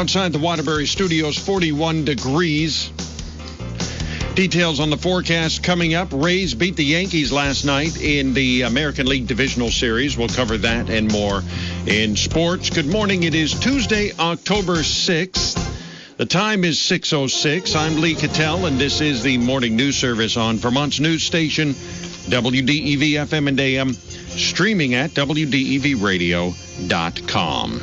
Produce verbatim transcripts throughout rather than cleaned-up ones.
Outside the Waterbury Studios, forty-one degrees. Details on the forecast coming up. Rays beat the Yankees last night in the American League Divisional Series. We'll cover that and more in sports. Good morning. It is Tuesday, October sixth. The time is six oh six. I'm Lee Cattell, and this is the morning news service on Vermont's news station, W D E V F M and A M, streaming at W D E V radio dot com.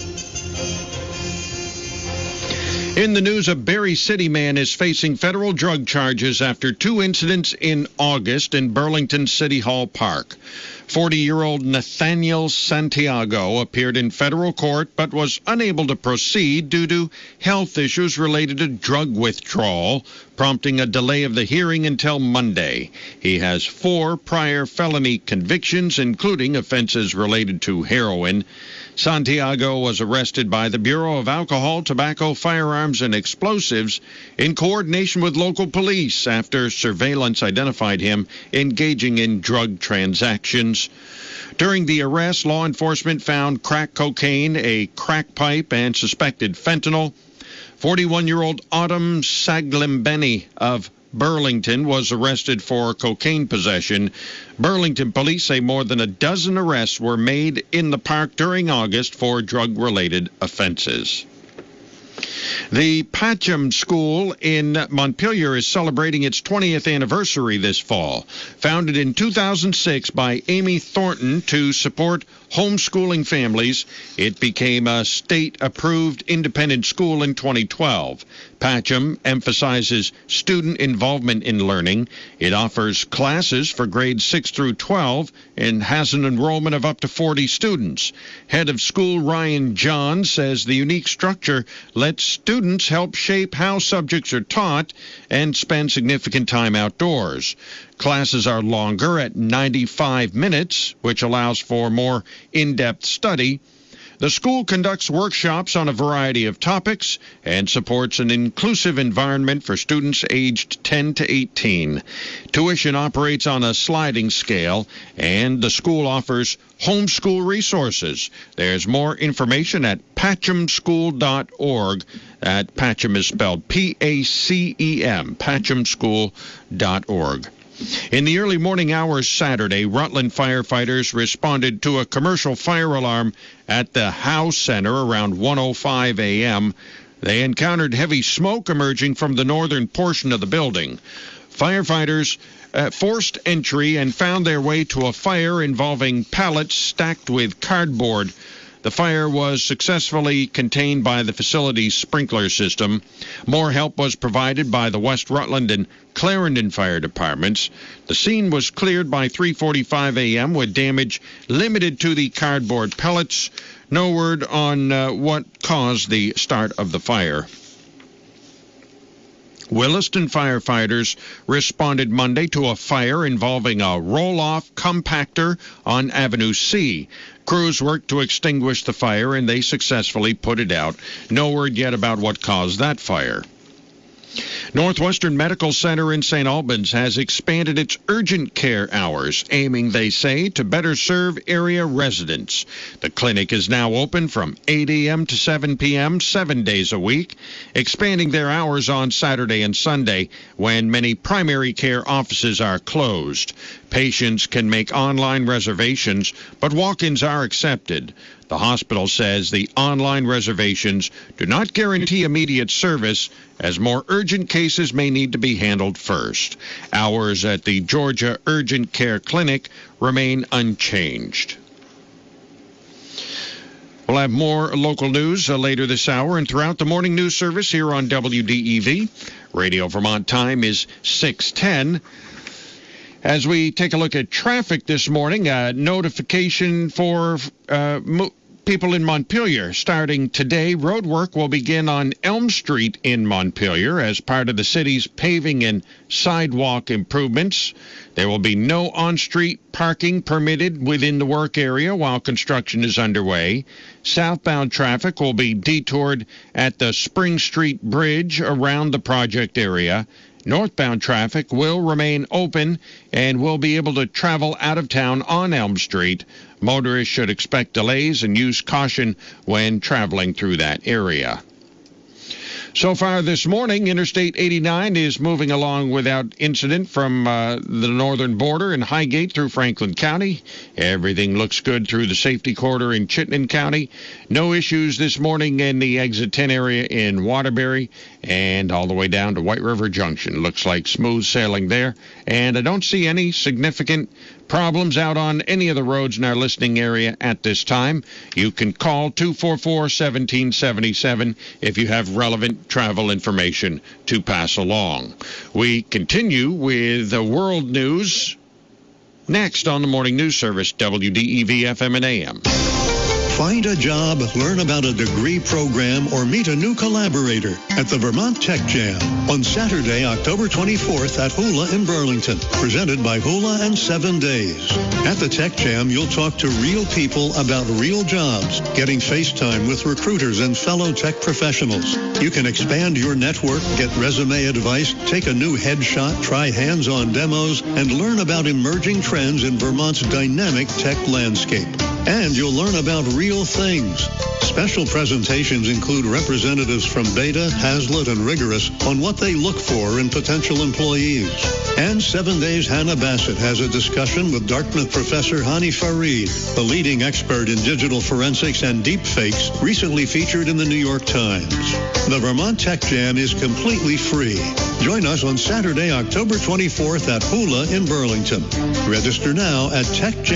In the news, a Berry City man is facing federal drug charges after two incidents in August in Burlington City Hall Park. forty-year-old Nathaniel Santiago appeared in federal court but was unable to proceed due to health issues related to drug withdrawal, prompting a delay of the hearing until Monday. He has four prior felony convictions, including offenses related to heroin. Santiago was arrested by the Bureau of Alcohol, Tobacco, Firearms, and Explosives in coordination with local police after surveillance identified him engaging in drug transactions. During the arrest, law enforcement found crack cocaine, a crack pipe, and suspected fentanyl. forty-one-year-old Autumn Saglimbeni of Burlington was arrested for cocaine possession. Burlington police say more than a dozen arrests were made in the park during August for drug-related offenses. The Patcham School in Montpelier is celebrating its twentieth anniversary this fall. Founded in two thousand six by Amy Thornton to support homeschooling families, it became a state-approved independent school in twenty twelve. Patcham emphasizes student involvement in learning. It offers classes for grades six through twelve and has an enrollment of up to forty students. Head of school Ryan John says the unique structure lets students help shape how subjects are taught and spend significant time outdoors. Classes are longer at ninety-five minutes, which allows for more in-depth study. The school conducts workshops on a variety of topics and supports an inclusive environment for students aged ten to eighteen. Tuition operates on a sliding scale, and the school offers homeschool resources. There's more information at patcham school dot org. That Patcham is spelled P A C E M, patcham school dot org. In the early morning hours Saturday, Rutland firefighters responded to a commercial fire alarm at the Howe Center around one oh five a.m. They encountered heavy smoke emerging from the northern portion of the building. Firefighters uh, forced entry and found their way to a fire involving pallets stacked with cardboard. The fire was successfully contained by the facility's sprinkler system. More help was provided by the West Rutland and Clarendon fire departments. The scene was cleared by three forty-five a.m. with damage limited to the cardboard pellets. No word on uh, what caused the start of the fire. Williston firefighters responded Monday to a fire involving a roll-off compactor on Avenue C. Crews worked to extinguish the fire, and they successfully put it out. No word yet about what caused that fire. Northwestern Medical Center in Saint Albans has expanded its urgent care hours, aiming, they say, to better serve area residents. The clinic is now open from eight a.m. to seven p.m., seven days a week, expanding their hours on Saturday and Sunday when many primary care offices are closed. Patients can make online reservations, but walk-ins are accepted. The hospital says the online reservations do not guarantee immediate service, as more urgent cases may need to be handled first. Hours at the Georgia Urgent Care Clinic remain unchanged. We'll have more local news uh, later this hour and throughout the morning news service here on W D E V. Radio Vermont time is six ten. As we take a look at traffic this morning, a notification for uh, mo- people in Montpelier. Starting today, road work will begin on Elm Street in Montpelier as part of the city's paving and sidewalk improvements. There will be no on-street parking permitted within the work area while construction is underway. Southbound traffic will be detoured at the Spring Street Bridge around the project area. Northbound traffic will remain open and will be able to travel out of town on Elm Street. Motorists should expect delays and use caution when traveling through that area. So far this morning, Interstate eighty-nine is moving along without incident from uh, the northern border in Highgate through Franklin County. Everything looks good through the safety corridor in Chittenden County. No issues this morning in the exit ten area in Waterbury, and all the way down to White River Junction. Looks like smooth sailing there, and I don't see any significant problems out on any of the roads in our listening area at this time. You can call two four four, one seven seven seven if you have relevant travel information to pass along. We continue with the world news next on the Morning News Service, W D E V F M and A M. Find a job, learn about a degree program, or meet a new collaborator at the Vermont Tech Jam on Saturday, October twenty-fourth at Hula in Burlington, presented by Hula and Seven Days. At the Tech Jam, you'll talk to real people about real jobs, getting FaceTime with recruiters and fellow tech professionals. You can expand your network, get resume advice, take a new headshot, try hands-on demos, and learn about emerging trends in Vermont's dynamic tech landscape. And you'll learn about real things. Special presentations include representatives from Beta, Hazlitt, and Rigorous on what they look for in potential employees. And Seven Days Hannah Bassett has a discussion with Dartmouth professor Hani Farid, the leading expert in digital forensics and deepfakes, recently featured in the New York Times. The Vermont Tech Jam is completely free. Join us on Saturday, October twenty-fourth at Hula in Burlington. Register now at tech jam